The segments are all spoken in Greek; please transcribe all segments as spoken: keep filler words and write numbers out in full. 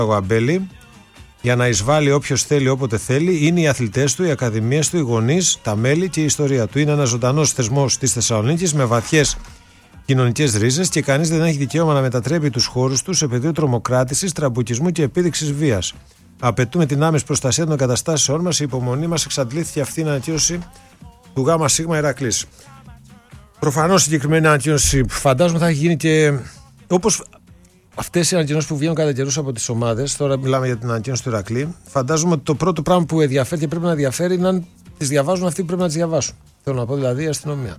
Αμπέλη, για να εισβάλλει όποιος θέλει όποτε θέλει. Είναι οι αθλητές του, οι ακαδημίες του, οι γονείς, τα μέλη και η ιστορία του. Είναι ένας ζωντανός θεσμός της Θεσσαλονίκης με βαθιές κοινωνικές ρίζες και κανείς δεν έχει δικαίωμα να μετατρέπει τους χώρους του σε πεδίο τρομοκράτησης, τραμπουκισμού και επίδειξης βίας. Απαιτούμε την άμεση προστασία των εγκαταστάσεών μας. Η υπομονή μας εξαντλήθηκε αυτή η ανακοίνωση του ΓΣ Ηρακλής. Προφανώς η συγκεκριμένη ανακοίνωση φαντάζομαι θα έχει γίνει και όπως αυτές οι ανακοινώσεις που βγαίνουν κατά καιρούς από τις ομάδες. Τώρα μιλάμε για την ανακοίνωση του Ηρακλή. Φαντάζομαι ότι το πρώτο πράγμα που ενδιαφέρει και πρέπει να ενδιαφέρει είναι αν τις διαβάζουν αυτοί που πρέπει να τις διαβάσουν. Θέλω να πω δηλαδή η αστυνομία.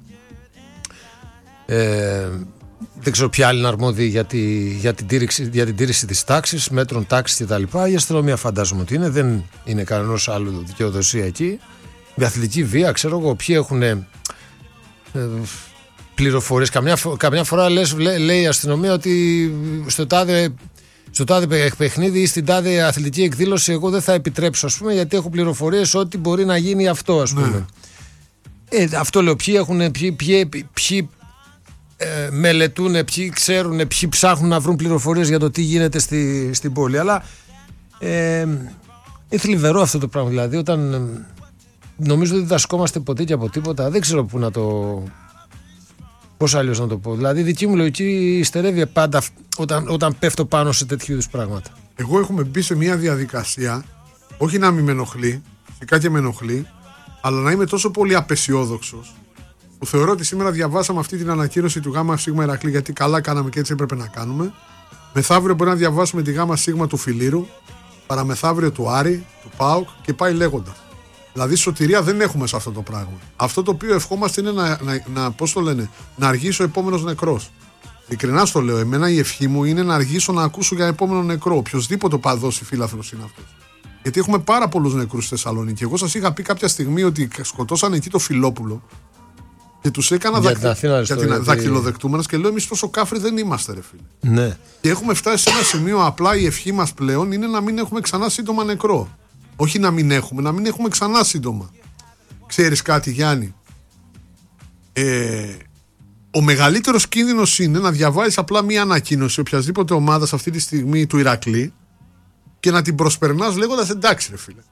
Ε, δεν ξέρω ποια άλλη είναι αρμόδιοι για, τη, για, την τήρηση, για την τήρηση της τάξης, μέτρων τάξης κτλ. Η αστυνομία φαντάζομαι ότι είναι, δεν είναι κανένας άλλο δικαιοδοσία εκεί. Η αθλητική βία, ξέρω εγώ, ποιοι έχουν ε, πληροφορίες. Καμιά, καμιά φορά λες, λέ, λέει η αστυνομία ότι στο τάδε, στο τάδε παιχνίδι ή στην τάδε αθλητική εκδήλωση εγώ δεν θα επιτρέψω, ας πούμε, γιατί έχω πληροφορίες ότι μπορεί να γίνει αυτό, ας πούμε. Ναι. Ε, αυτό λέω, ποιοι έχουν, ποιοι, ποιοι, ποιοι ε, μελετούν, ποιοι ξέρουν, ποιοι ψάχνουν να βρουν πληροφορίες για το τι γίνεται στη, στην πόλη. Αλλά ε, είναι θλιβερό αυτό το πράγμα, δηλαδή όταν ε, νομίζω ότι διδασκόμαστε ποτέ και από τίποτα, δεν ξέρω πού να το... Πώς αλλιώς να το πω. Δηλαδή, η δική μου λογική στερεύει πάντα όταν, όταν πέφτω πάνω σε τέτοιου είδους πράγματα. Εγώ έχουμε μπει σε μια διαδικασία, όχι να μην με ενοχλεί, φυσικά και με ενοχλεί, αλλά να είμαι τόσο πολύ απεσιόδοξος, που θεωρώ ότι σήμερα διαβάσαμε αυτή την ανακοίνωση του ΓΣ Ηρακλή, γιατί καλά κάναμε και έτσι έπρεπε να κάνουμε. Μεθαύριο μπορεί να διαβάσουμε τη ΓΣ του Φιλήρου, παραμεθαύριο του Άρη, του ΠΑΟΚ και πάει λέγοντας. Δηλαδή σωτηρία δεν έχουμε σε αυτό το πράγμα. Αυτό το οποίο ευχόμαστε είναι να, να, να, πώς το λένε, να αργήσει ο επόμενος νεκρός. Ειλικρινά στο λέω, εμένα η ευχή μου είναι να αργήσω να ακούσω για επόμενο νεκρό. Οποιοδήποτε παδός ή φίλαθλος είναι αυτός. Γιατί έχουμε πάρα πολλούς νεκρούς στη Θεσσαλονίκη. Εγώ σας είχα πει κάποια στιγμή ότι σκοτώσαν εκεί το Φιλόπουλο και τους έκανα για δακ... την, για την γιατί... δακτυλοδεκτούμενες και λέω εμείς τόσο κάφροι δεν είμαστε, ρε φίλε. Ναι. Και έχουμε φτάσει σε ένα σημείο, απλά η ευχή μας πλέον είναι να μην έχουμε ξανά σύντομα νεκρό. Όχι να μην έχουμε, να μην έχουμε ξανά σύντομα. Ξέρεις κάτι, Γιάννη? Ε, ο μεγαλύτερος κίνδυνος είναι να διαβάζεις απλά μία ανακοίνωση οποιασδήποτε ομάδας αυτή τη στιγμή του Ηρακλή και να την προσπερνάς λέγοντας εντάξει ρε φίλε.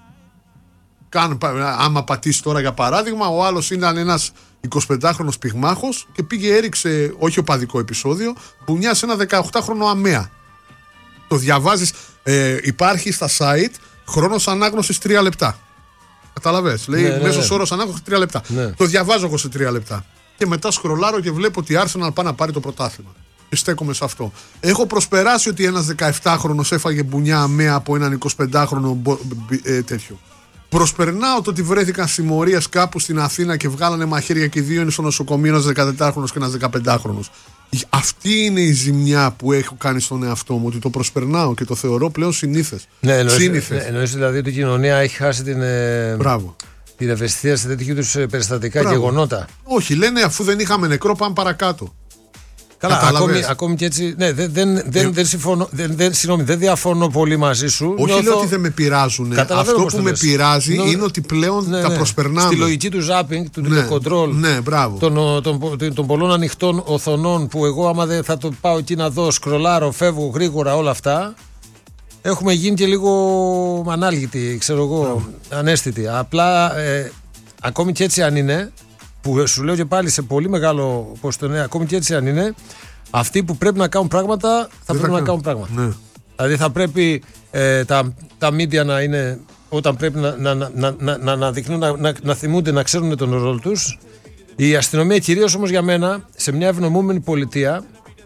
Κάνε, άμα πατήσει τώρα για παράδειγμα, ο άλλος ήταν ένας εικοσιπεντάχρονος πυγμάχος και πήγε έριξε, όχι οπαδικό επεισόδιο, μπουνιά σε ένα δεκαοκτάχρονο αμαία. Το διαβάζεις, ε, υπάρχει στα site χρόνος ανάγνωσης τρία λεπτά. Καταλαβες, λέει ναι, ναι, μέσος ναι. όρος ανάγνωσης τρία λεπτά. Ναι. Το διαβάζω εγώ σε τρία λεπτά. Και μετά σκρολάρω και βλέπω ότι η Arsenal πάει να πάρει το πρωτάθλημα. Και στέκομαι σε αυτό. Έχω προσπεράσει ότι ένας δεκαεπτάχρονος έφαγε μπουνιά αμαία από έναν εικοσιπεντάχρονο ε, τέτοιο. Προσπερνάω το ότι βρέθηκαν συμμορίες κάπου στην Αθήνα και βγάλανε μαχαίρια και οι δύο είναι στο νοσοκομείο, ένας δεκατετράχρονος και ένας δεκαπεντάχρονος. Αυτή είναι η ζημιά που έχω κάνει στον εαυτό μου, ότι το προσπερνάω και το θεωρώ πλέον συνήθες. Ναι, εννοείς, ναι, εννοείς δηλαδή ότι η κοινωνία έχει χάσει την, ε, την ευαισθησία σε τέτοιου είδους περιστατικά και γεγονότα. Όχι, λένε αφού δεν είχαμε νεκρό πάμε παρακάτω. Καλά, ακόμη, ακόμη και έτσι. Ναι, δεν, δεν, δεν, ε, δεν, συμφωνώ, δεν, δεν, συγνώμη, δεν διαφωνώ πολύ μαζί σου. Όχι νιώθω... λέω ότι δεν με πειράζουν. Αυτό που με πειράζει Νο... είναι ότι πλέον ναι, τα ναι. προσπερνάμε. Στη λογική του ζάπινγκ, του ναι, control, ναι, των, των, των, των πολλών ανοιχτών οθονών που εγώ άμα δεν θα το πάω εκεί να δω, σκρολάρω, φεύγω γρήγορα όλα αυτά. Έχουμε γίνει και λίγο ανάλγητοι, ξέρω εγώ, yeah. ανέστητοι. Απλά ε, ακόμη και έτσι αν είναι. Που σου λέω και πάλι σε πολύ μεγάλο ποσοστό, ναι, ακόμη και έτσι αν είναι, αυτοί που πρέπει να κάνουν πράγματα θα Δεν πρέπει θα να κάνουν πράγματα. Ναι. Δηλαδή θα πρέπει ε, τα, τα media να είναι, όταν πρέπει να, να, να, να, να, να δείχνουν, να, να, να θυμούνται, να ξέρουν τον ρόλο τους. Η αστυνομία κυρίως όμως για μένα, σε μια ευνομούμενη πολιτεία,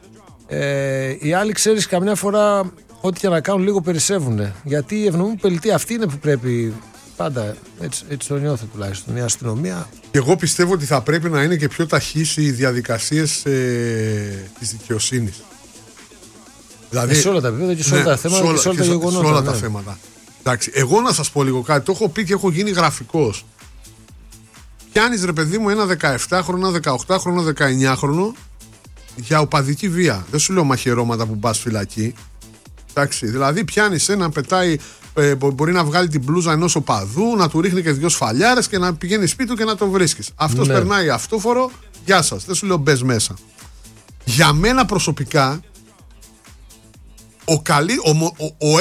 ε, οι άλλοι ξέρεις καμιά φορά ό,τι και να κάνουν λίγο περισσεύουν. Γιατί η ευνομούμενη πολιτεία αυτή είναι που πρέπει... Πάντα έτσι, έτσι το νιώθω τουλάχιστον. Η αστυνομία. Και εγώ πιστεύω ότι θα πρέπει να είναι και πιο ταχύς οι διαδικασίες ε, της δικαιοσύνης. Δηλαδή, σε όλα τα επίπεδα και σε όλα ναι, τα θέματα και σε όλα τα γεγονότα. Σε όλα ναι. τα θέματα. Εντάξει, εγώ να σας πω λίγο κάτι. Το έχω πει και έχω γίνει γραφικός. Πιάνεις ρε παιδί μου ένα δεκαεπτάχρονο, δεκαοκτάχρονο, δεκαεννιάχρονο για οπαδική βία. Δεν σου λέω μαχαιρώματα που πας φυλακή. Εντάξει, δηλαδή πιάνεις έναν πετάει. Ε, μπορεί να βγάλει την μπλούζα ενός οπαδού, να του ρίχνει και δυο σφαλιάρες και να πηγαίνει σπίτι του και να τον βρίσκεις. Αυτός ναι. περνάει αυτόφορο, γεια σας. Δεν σου λέω μπες μέσα. Για μένα προσωπικά, ο, καλύ, ο, ο, ο